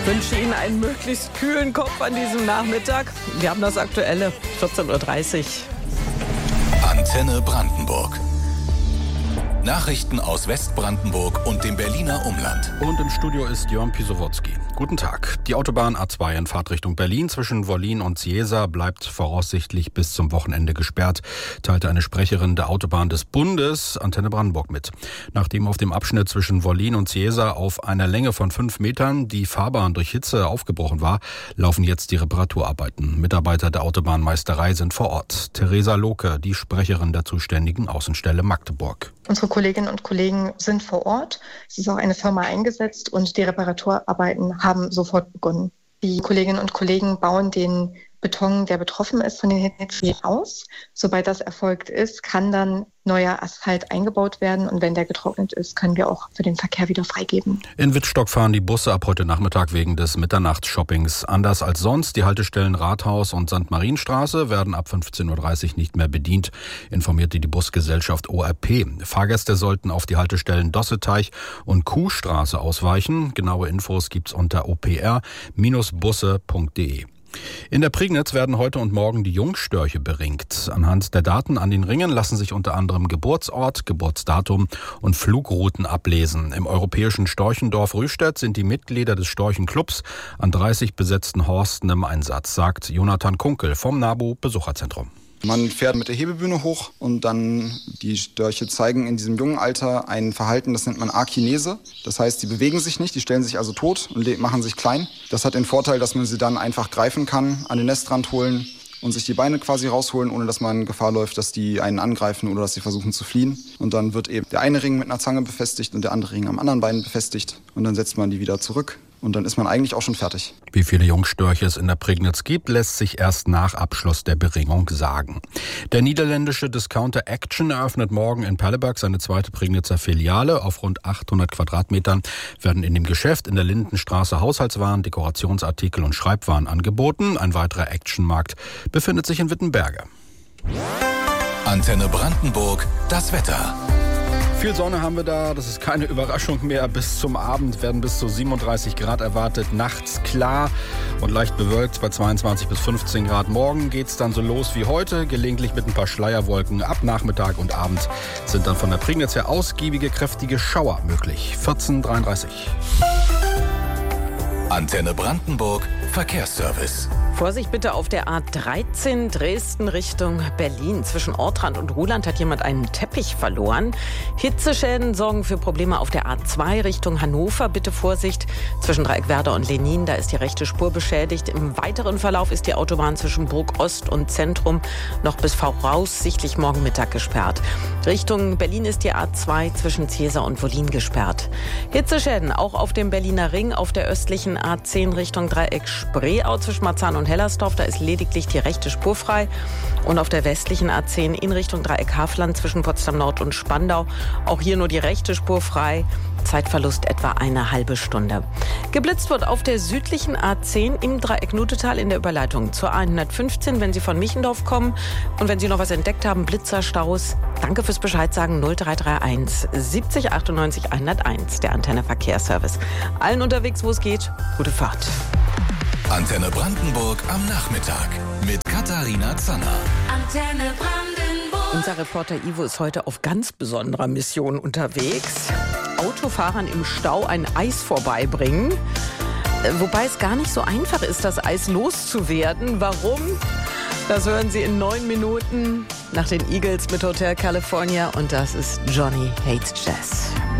Ich wünsche Ihnen einen möglichst kühlen Kopf an diesem Nachmittag. Wir haben das Aktuelle, 14:30 Uhr. Antenne Brandenburg. Nachrichten aus Westbrandenburg und dem Berliner Umland. Und im Studio ist Jörn Pisowotzki. Guten Tag. Die Autobahn A2 in Fahrtrichtung Berlin zwischen Wollin und Ciesa bleibt voraussichtlich bis zum Wochenende gesperrt, teilte eine Sprecherin der Autobahn des Bundes, Antenne Brandenburg, mit. Nachdem auf dem Abschnitt zwischen Wollin und Ciesa auf einer Länge von 5 Metern die Fahrbahn durch Hitze aufgebrochen war, laufen jetzt die Reparaturarbeiten. Mitarbeiter der Autobahnmeisterei sind vor Ort. Theresa Lohke, die Sprecherin der zuständigen Außenstelle Magdeburg. Unsere Kolleginnen und Kollegen sind vor Ort. Es ist auch eine Firma eingesetzt und die Reparaturarbeiten haben sofort begonnen. Die Kolleginnen und Kollegen bauen den Beton, der betroffen ist von den Hitzen, aus. Sobald das erfolgt ist, kann dann neuer Asphalt eingebaut werden. Und wenn der getrocknet ist, können wir auch für den Verkehr wieder freigeben. In Wittstock fahren die Busse ab heute Nachmittag wegen des Mitternachtsshoppings. Anders als sonst, die Haltestellen Rathaus und St. Marienstraße werden ab 15:30 Uhr nicht mehr bedient, informierte die Busgesellschaft ORP. Fahrgäste sollten auf die Haltestellen Dosseteich und Kuhstraße ausweichen. Genaue Infos gibt's unter opr-busse.de. In der Prignitz werden heute und morgen die Jungstörche beringt. Anhand der Daten an den Ringen lassen sich unter anderem Geburtsort, Geburtsdatum und Flugrouten ablesen. Im europäischen Storchendorf Rüstedt sind die Mitglieder des Storchenclubs an 30 besetzten Horsten im Einsatz, sagt Jonathan Kunkel vom NABU Besucherzentrum. Man fährt mit der Hebebühne hoch und dann die Störche zeigen in diesem jungen Alter ein Verhalten, das nennt man Akinese. Das heißt, die bewegen sich nicht, die stellen sich also tot und machen sich klein. Das hat den Vorteil, dass man sie dann einfach greifen kann, an den Nestrand holen und sich die Beine quasi rausholen, ohne dass man Gefahr läuft, dass die einen angreifen oder dass sie versuchen zu fliehen. Und dann wird eben der eine Ring mit einer Zange befestigt und der andere Ring am anderen Bein befestigt. Und dann setzt man die wieder zurück. Und dann ist man eigentlich auch schon fertig. Wie viele Jungstörche es in der Prignitz gibt, lässt sich erst nach Abschluss der Beringung sagen. Der niederländische Discounter Action eröffnet morgen in Perleberg seine zweite Prignitzer Filiale. Auf rund 800 Quadratmetern werden in dem Geschäft in der Lindenstraße Haushaltswaren, Dekorationsartikel und Schreibwaren angeboten. Ein weiterer Actionmarkt befindet sich in Wittenberge. Antenne Brandenburg, das Wetter. Viel Sonne haben wir da, das ist keine Überraschung mehr. Bis zum Abend werden bis zu 37 Grad erwartet. Nachts klar und leicht bewölkt bei 22 bis 15 Grad. Morgen geht's dann so los wie heute, gelegentlich mit ein paar Schleierwolken. Ab Nachmittag und Abend sind dann von der Prignitz her ausgiebige, kräftige Schauer möglich. 14:33. Antenne Brandenburg, Verkehrsservice. Vorsicht bitte auf der A13 Dresden Richtung Berlin. Zwischen Ortrand und Ruhland hat jemand einen Teppich verloren. Hitzeschäden sorgen für Probleme auf der A2 Richtung Hannover. Bitte Vorsicht zwischen Dreieckwerder und Lenin. Da ist die rechte Spur beschädigt. Im weiteren Verlauf ist die Autobahn zwischen Burg Ost und Zentrum noch bis voraussichtlich morgen Mittag gesperrt. Richtung Berlin ist die A2 zwischen Ciesa und Wollin gesperrt. Hitzeschäden auch auf dem Berliner Ring, auf der östlichen A10 Richtung Dreieck Spreeau zwischen Marzahn und Hellersdorf, da ist lediglich die rechte Spur frei. Und auf der westlichen A10 in Richtung Dreieck Hafland zwischen Potsdam Nord und Spandau, auch hier nur die rechte Spur frei. Zeitverlust etwa eine halbe Stunde. Geblitzt wird auf der südlichen A10 im Dreieck Nutetal in der Überleitung zur A115, wenn Sie von Michendorf kommen. Und wenn Sie noch was entdeckt haben, Blitzerstaus, danke fürs Bescheid sagen, 0331 70 98 101, der Antenne Verkehrsservice. Allen unterwegs, wo es geht, gute Fahrt. Antenne Brandenburg am Nachmittag mit Katharina Zanner. Antenne Brandenburg. Unser Reporter Ivo ist heute auf ganz besonderer Mission unterwegs. Autofahrern im Stau ein Eis vorbeibringen. Wobei es gar nicht so einfach ist, das Eis loszuwerden. Warum? Das hören Sie in 9 Minuten nach den Eagles mit Hotel California. Und das ist Johnny Hates Jazz.